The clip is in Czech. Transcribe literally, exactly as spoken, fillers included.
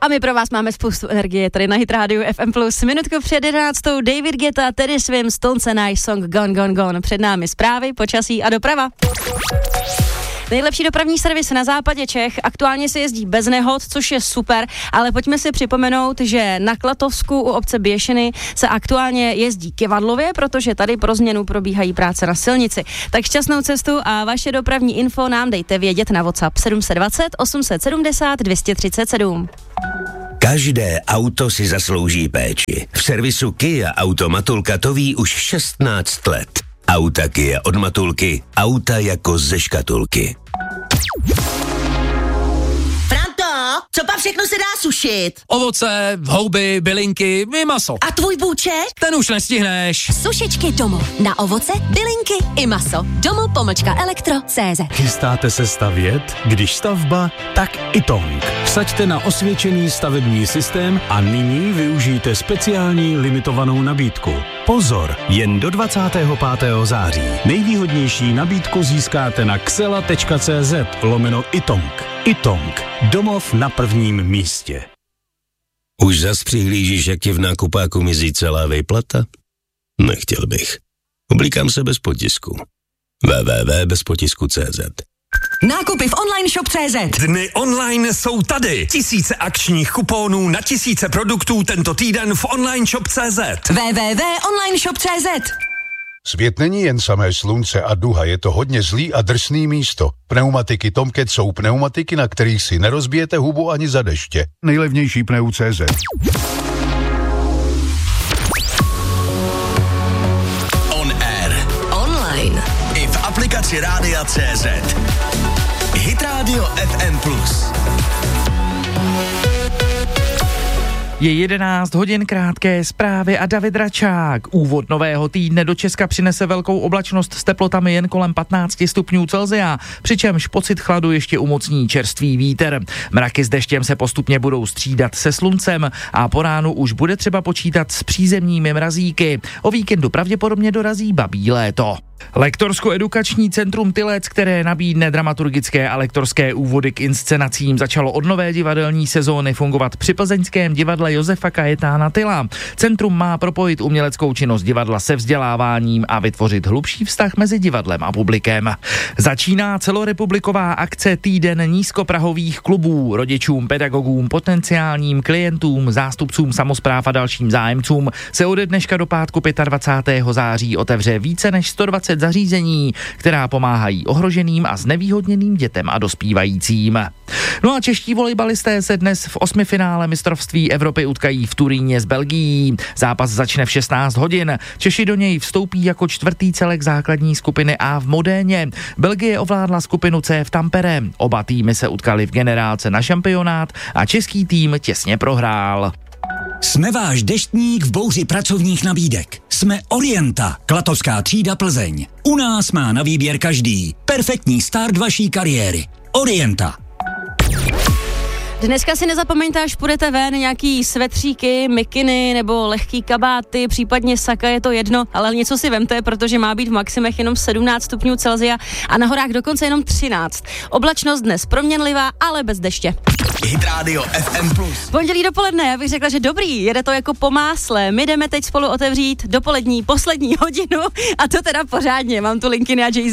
A my pro vás máme spoustu energie tady na Hit Radio F M plus. Minutku před jedenáctou David Guetta, tedy svým Stones and I song Gone Gone Gone. Před námi zprávy, počasí a doprava. Nejlepší dopravní servis na západě Čech. Aktuálně se jezdí bez nehod, což je super, ale pojďme si připomenout, že na Klatovsku u obce Běšiny se aktuálně jezdí kivadlově, protože tady pro změnu probíhají práce na silnici. Tak šťastnou cestu a vaše dopravní info nám dejte vědět na WhatsApp sedm set dvacet osm set sedmdesát dvě stě třicet sedm. Každé auto si zaslouží péči. V servisu Kia Auto Matulka to ví už šestnáct let. Auta Kia od Matulky, auta jako ze škatulky. Franto, co pak všechno se dá sušit? Ovoce, houby, bylinky i maso. A tvůj bůček? Ten už nestihneš. Sušičky Domo. Na ovoce, bylinky i maso. Domo pomlčka elektro tečka cé zet. Chystáte se stavět? Když stavba, tak Itong. Vsaďte na osvědčený stavební systém a nyní využijte speciální limitovanou nabídku. Pozor, jen do dvacátého pátého září. Nejvýhodnější nabídku získáte na xela tečka cé zet lomeno Itong. Itong. Domov na prvním místě. Už zas přihlížíš, jak ti v nákupáku mizí celá výplata? Nechtěl bych. Oblíkám se bez potisku. w w w tečka bez potisku tečka cé zet. Nákupy v online shop tečka cé zet. Dny online jsou tady. Tisíce akčních kuponů na tisíce produktů tento týden v online shop tečka cé zet. w w w tečka online shop tečka cé zet. Svět není jen samé slunce a duha, je to hodně zlý a drsný místo. Pneumatiky Tomcat jsou pneumatiky, na kterých si nerozbijete hubu ani za deště. Nejlevnější pneu tečka cé zet. On air. Online. I v aplikaci Rádia tečka cé zet. Hit Radio F M plus. Je jedenáct hodin, krátké zprávy a David Račák. Úvod nového týdne do Česka přinese velkou oblačnost s teplotami jen kolem patnáct stupňů Celsia, přičemž pocit chladu ještě umocní čerstvý vítr. Mraky s deštěm se postupně budou střídat se sluncem a po ránu už bude třeba počítat s přízemními mrazíky. O víkendu pravděpodobně dorazí babí léto. Lektorsko-edukační centrum Tylec, které nabídne dramaturgické a lektorské úvody k inscenacím, začalo od nové divadelní sezóny fungovat při plzeňském divadle Josefa Kajetána Tyla. Centrum má propojit uměleckou činnost divadla se vzděláváním a vytvořit hlubší vztah mezi divadlem a publikem. Začíná celorepubliková akce Týden nízkoprahových klubů. Rodičům, pedagogům, potenciálním klientům, zástupcům samospráv a dalším zájemcům se ode dneška do pátku dvacátého pátého září otevře více než sto dvacet zařízení, která pomáhají ohroženým a znevýhodněným dětem a dospívajícím. No a čeští volejbalisté se dnes v osmifinále mistrovství Evropy utkají v Turíně s Belgií. Zápas začne v šestnáct hodin. Češi do něj vstoupí jako čtvrtý celek základní skupiny A v Modéně. Belgie ovládla skupinu C v Tampere. Oba týmy se utkali v generálce na šampionát a český tým těsně prohrál. Jsme váš deštník v bouři pracovních nabídek. Jsme Orienta, Klatovská třída Plzeň. U nás má na výběr každý. Perfektní start vaší kariéry. Orienta. Dneska si nezapomeňte, až půjdete ven, nějaký svetříky, mikiny nebo lehký kabáty, případně saka, je to jedno, ale něco si vemte, protože má být v maximech jenom sedmnáct stupňů Celsia a na horách dokonce jenom třináct. Oblačnost dnes proměnlivá, ale bez deště. Hit Radio F M plus. Pondělí dopoledne, já bych řekla, že dobrý, jede to jako po másle. My jdeme teď spolu otevřít dopolední poslední hodinu a to teda pořádně. Mám tu Linkiny a Jay-Z.